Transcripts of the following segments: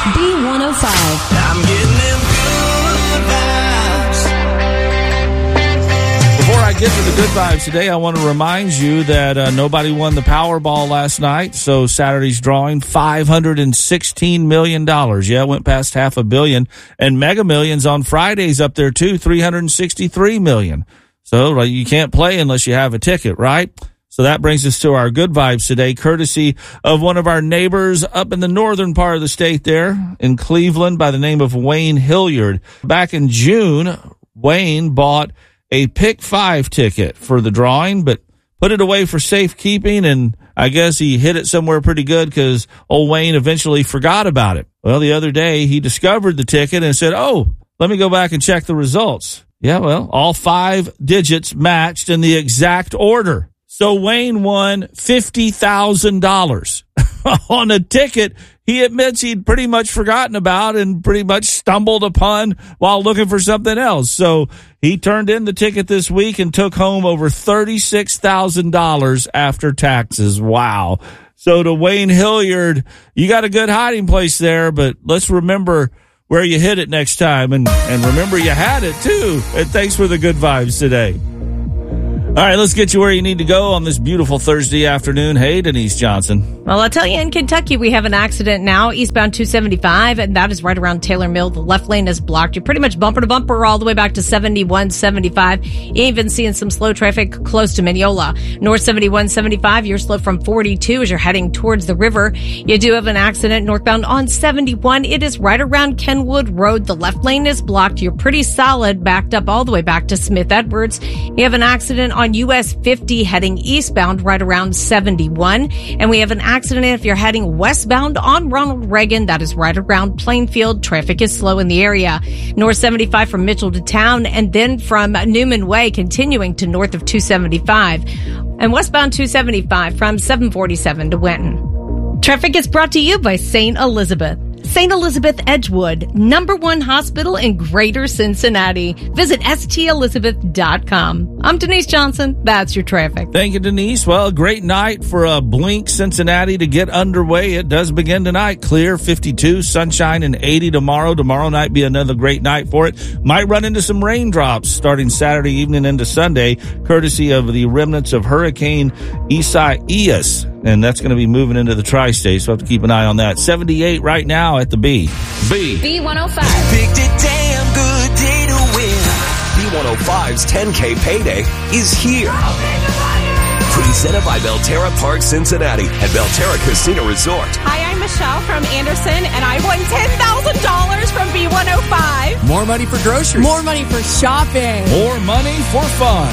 B105. I'm getting them good vibes. Before I get to the good vibes today, I want to remind you that nobody won the Powerball last night. So Saturday's drawing, $516 million. Yeah, it went past $500 million. And Mega Millions on Friday's up there too, $363 million. So you can't play unless you have a ticket, right? So that brings us to our good vibes today, courtesy of one of our neighbors up in the northern part of the state there in Cleveland by the name of Wayne Hilliard. Back in June, Wayne bought a Pick 5 ticket for the drawing, but put it away for safekeeping, and I guess he hid it somewhere pretty good because old Wayne eventually forgot about it. Well, the other day he discovered the ticket and said, let me go back and check the results. Yeah, well, all 5 digits matched in the exact order. So Wayne won $50,000 on a ticket he admits he'd pretty much forgotten about and pretty much stumbled upon while looking for something else. So he turned in the ticket this week and took home over $36,000 after taxes. Wow. So to Wayne Hilliard, you got a good hiding place there, but let's remember where you hid it next time. And remember you had it too. And thanks for the good vibes today. All right, let's get you where you need to go on this beautiful Thursday afternoon. Hey, Denise Johnson. Well, I'll tell you, in Kentucky, we have an accident now, eastbound 275, and that is right around Taylor Mill. The left lane is blocked. You're pretty much bumper to bumper all the way back to 7175. You're even seeing some slow traffic close to Mineola. North 7175, you're slow from 42 as you're heading towards the river. You do have an accident northbound on 71. It is right around Kenwood Road. The left lane is blocked. You're pretty solid, backed up all the way back to Smith Edwards. You have an accident on US 50 heading eastbound right around 71. And we have an accident if you're heading westbound on Ronald Reagan. That is right around Plainfield. Traffic is slow in the area. North 75 from Mitchell to Town, and then from Newman Way continuing to north of 275. And westbound 275 from 747 to Winton. Traffic is brought to you by St. Elizabeth. St. Elizabeth Edgewood, #1 hospital in Greater Cincinnati. Visit stelizabeth.com. I'm Denise Johnson. That's your traffic. Thank you, Denise. Well, a great night for Blink Cincinnati to get underway. It does begin tonight. Clear 52, sunshine, and 80 tomorrow. Tomorrow night be another great night for it. Might run into some raindrops starting Saturday evening into Sunday, courtesy of the remnants of Hurricane Isaias. And that's going to be moving into the tri-state, so we'll have to keep an eye on that. 78 right now at the B. B105. Picked a damn good day to win. B105's 10K payday is here. Presented by Belterra Park Cincinnati and Belterra Casino Resort. Hi, I'm Michelle from Anderson, and I won $10,000 from B105. More money for groceries. More money for shopping. More money for fun.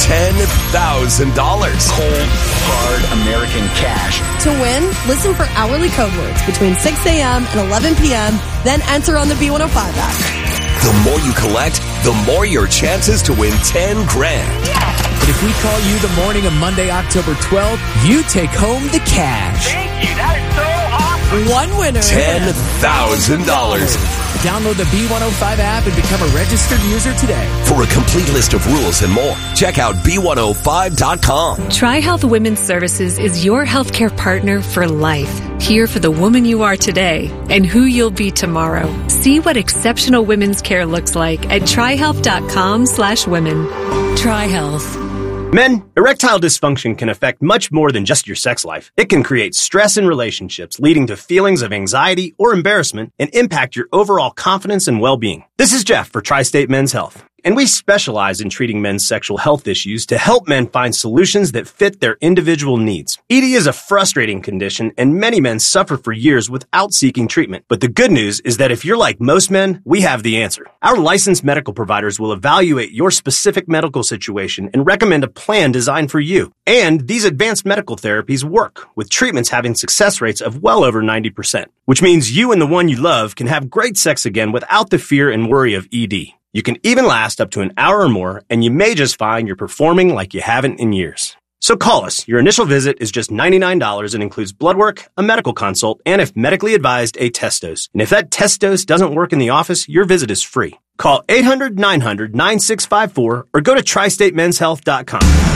$10,000. Cold, hard American cash. To win, listen for hourly code words between 6 a.m. and 11 p.m., then enter on the B105 app. The more you collect, the more your chances to win 10 grand. But if we call you the morning of Monday, October 12th, you take home the cash. Thank you. That is so awesome. One winner. $10,000. Download the B105 app and become a registered user today. For a complete list of rules and more, check out B105.com. Tri-Health Women's Services is your healthcare partner for life. Here for the woman you are today and who you'll be tomorrow. See what exceptional women's care looks like at trihealth.com/women. Tri-Health. Men, erectile dysfunction can affect much more than just your sex life. It can create stress in relationships, leading to feelings of anxiety or embarrassment, and impact your overall confidence and well-being. This is Jeff for Tri-State Men's Health, and we specialize in treating men's sexual health issues to help men find solutions that fit their individual needs. ED is a frustrating condition, and many men suffer for years without seeking treatment. But the good news is that if you're like most men, we have the answer. Our licensed medical providers will evaluate your specific medical situation and recommend a plan designed for you. And these advanced medical therapies work, with treatments having success rates of well over 90%, which means you and the one you love can have great sex again without the fear and worry of ED. You can even last up to an hour or more, and you may just find you're performing like you haven't in years. So call us. Your initial visit is just $99 and includes blood work, a medical consult, and if medically advised, a test dose. And if that test dose doesn't work in the office, your visit is free. Call 800-900-9654 or go to tristatemenshealth.com.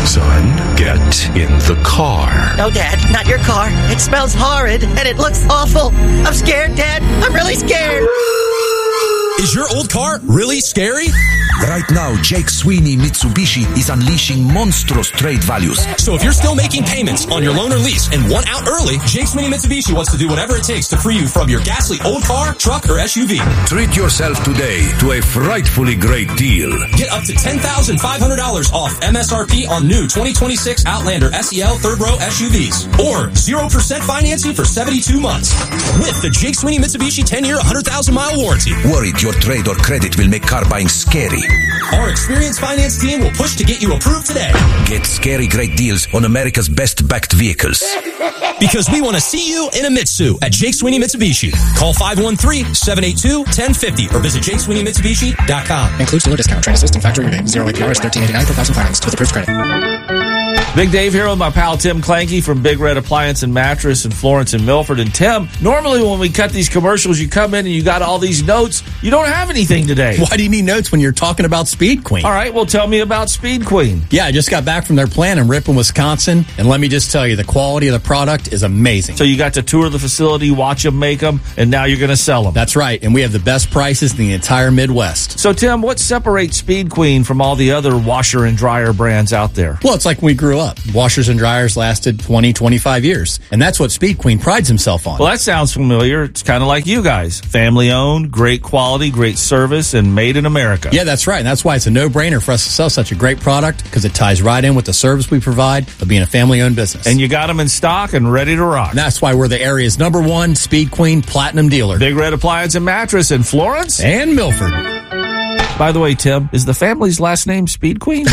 Son, get in the car. No, Dad, not your car. It smells horrid and it looks awful. I'm scared, Dad. I'm really scared. Is your old car really scary? Right now, Jake Sweeney Mitsubishi is unleashing monstrous trade values. So if you're still making payments on your loan or lease and want out early, Jake Sweeney Mitsubishi wants to do whatever it takes to free you from your ghastly old car, truck, or SUV. Treat yourself today to a frightfully great deal. Get up to $10,500 off MSRP on new 2026 Outlander SEL third row SUVs. Or 0% financing for 72 months. With the Jake Sweeney Mitsubishi 10-year, 100,000-mile warranty. Worried your trade or credit will make car buying scary? Our experienced finance team will push to get you approved today. Get scary great deals on America's best-backed vehicles. Because we want to see you in a Mitsu at Jake Sweeney Mitsubishi. Call 513-782-1050 or visit JakeSweeneyMitsubishi.com. Includes dealer discount, trade assist, and factory rebate. 0 APR is $13.89 per thousand financed with approved credit. Big Dave here with my pal Tim Clanky from Big Red Appliance and Mattress in Florence and Milford. And Tim, normally when we cut these commercials, you come in and you got all these notes. You don't have anything today. Why do you need notes when you're talking about Speed Queen? All right, well, tell me about Speed Queen. Yeah, I just got back from their plant in Ripon, Wisconsin. And let me just tell you, the quality of the product is amazing. So you got to tour the facility, watch them make them, and now you're going to sell them. That's right. And we have the best prices in the entire Midwest. So, Tim, what separates Speed Queen from all the other washer and dryer brands out there? Well, it's like when we grew up. Washers and dryers lasted 20, 25 years. And that's what Speed Queen prides himself on. Well, that sounds familiar. It's kind of like you guys. Family owned, great quality, great service, and made in America. Yeah, that's right. And that's why it's a no-brainer for us to sell such a great product, because it ties right in with the service we provide of being a family-owned business. And you got them in stock and ready to rock. And that's why we're the area's #1 Speed Queen Platinum dealer. Big Red Appliance and Mattress in Florence and Milford. By the way, Tim, is the family's last name Speed Queen?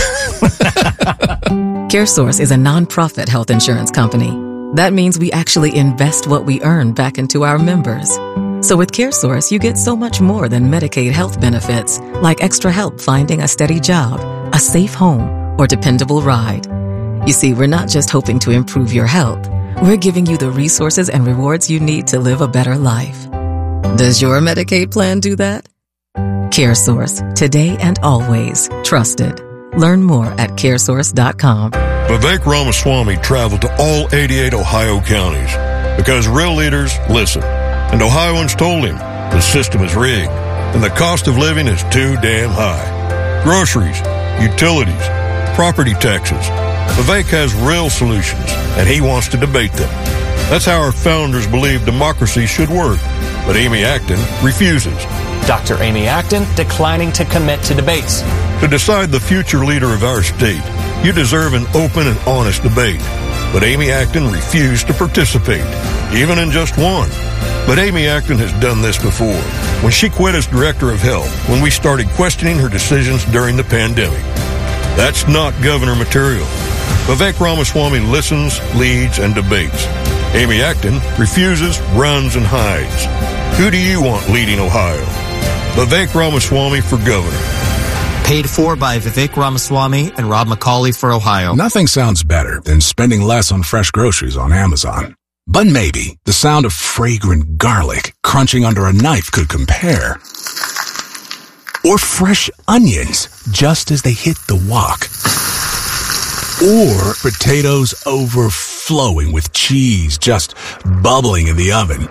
CareSource is a nonprofit health insurance company. That means we actually invest what we earn back into our members. So with CareSource, you get so much more than Medicaid health benefits, like extra help finding a steady job, a safe home, or dependable ride. You see, we're not just hoping to improve your health. We're giving you the resources and rewards you need to live a better life. Does your Medicaid plan do that? CareSource, today and always trusted. Learn more at caresource.com. Vivek Ramaswamy traveled to all 88 Ohio counties because real leaders listen. And Ohioans told him the system is rigged and the cost of living is too damn high. Groceries, utilities, property taxes. Vivek has real solutions and he wants to debate them. That's how our founders believed democracy should work. But Amy Acton refuses. Dr. Amy Acton declining to commit to debates. To decide the future leader of our state, you deserve an open and honest debate. But Amy Acton refused to participate, even in just one. But Amy Acton has done this before, when she quit as director of health, when we started questioning her decisions during the pandemic. That's not governor material. Vivek Ramaswamy listens, leads, and debates. Amy Acton refuses, runs, and hides. Who do you want leading Ohio? Vivek Ramaswamy for governor. Paid for by Vivek Ramaswamy and Rob McCauley for Ohio. Nothing sounds better than spending less on fresh groceries on Amazon. But maybe the sound of fragrant garlic crunching under a knife could compare. Or fresh onions just as they hit the wok. Or potatoes overflowing with cheese just bubbling in the oven.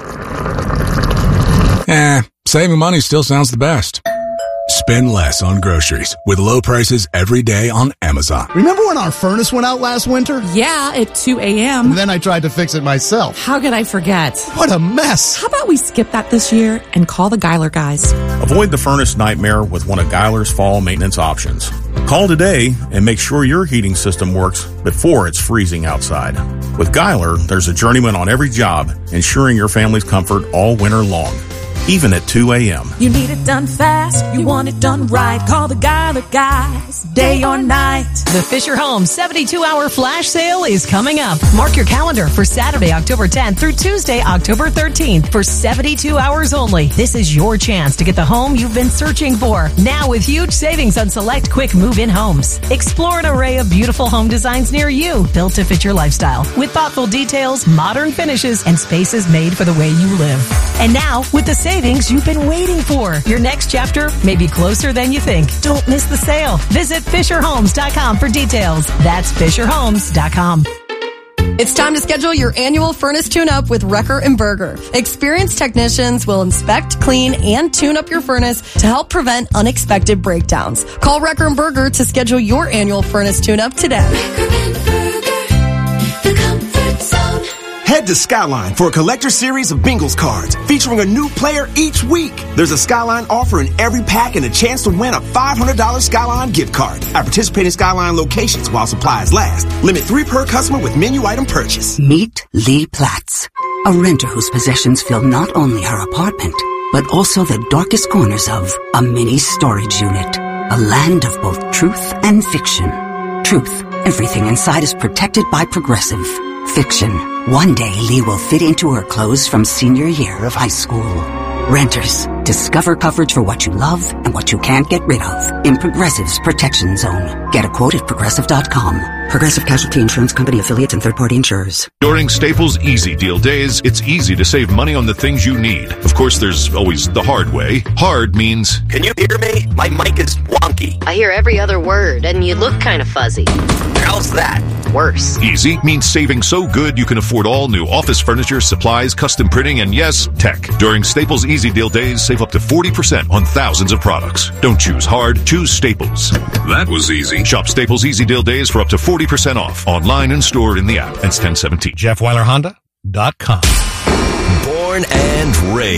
Saving money still sounds the best. Spend less on groceries with low prices every day on Amazon. Remember when our furnace went out last winter? Yeah, at 2 a.m. And then I tried to fix it myself. How could I forget? What a mess. How about we skip that this year and call the Geiler guys? Avoid the furnace nightmare with one of Geiler's fall maintenance options. Call today and make sure your heating system works before it's freezing outside. With Geiler, there's a journeyman on every job, ensuring your family's comfort all winter long, even at 2 a.m. You need it done fast, you want it done right. Call the Geiler guys, day or night. The Fisher Homes 72-hour flash sale is coming up. Mark your calendar for Saturday, October 10th through Tuesday, October 13th for 72 hours only. This is your chance to get the home you've been searching for. Now with huge savings on select quick move-in homes. Explore an array of beautiful home designs near you, built to fit your lifestyle, with thoughtful details, modern finishes, and spaces made for the way you live. And now, with the sale savings you've been waiting for. Your next chapter may be closer than you think. Don't miss the sale. Visit FisherHomes.com for details. That's FisherHomes.com. It's time to schedule your annual furnace tune-up with Wrecker and Berger. Experienced technicians will inspect, clean, and tune up your furnace to help prevent unexpected breakdowns. Call Wrecker and Berger to schedule your annual furnace tune-up today. Head to Skyline for a collector series of Bengals cards featuring a new player each week. There's a Skyline offer in every pack and a chance to win a $500 Skyline gift card at participating Skyline locations while supplies last. Limit 3 per customer with menu item purchase. Meet Lee Platts, a renter whose possessions fill not only her apartment, but also the darkest corners of a mini storage unit. A land of both truth and fiction. Truth, everything inside is protected by Progressive. Fiction, one day Lee will fit into her clothes from senior year of high school. Renters, discover coverage for what you love and what you can't get rid of in Progressive's Protection Zone. Get a quote at Progressive.com. Progressive Casualty Insurance Company affiliates and third-party insurers. During Staples Easy Deal Days, it's easy to save money on the things you need. Of course, there's always the hard way. Hard means... Can you hear me? My mic is wonky. I hear every other word, and you look kind of fuzzy. How's that? Worse. Easy means saving so good you can afford all new office furniture, supplies, custom printing, and yes, tech. During Staples Easy Deal Days, save up to 40% on thousands of products. Don't choose hard, choose Staples. That was easy. Shop Staples Easy Deal Days for up to 40% off. Online and stored in the app. It's 1017. JeffWeilerHonda.com. Born and raised